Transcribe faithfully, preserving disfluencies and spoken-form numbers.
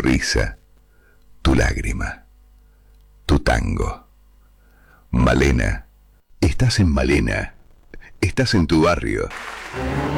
risa, tu lágrima, tu tango. Malena, estás en Malena, estás en tu barrio.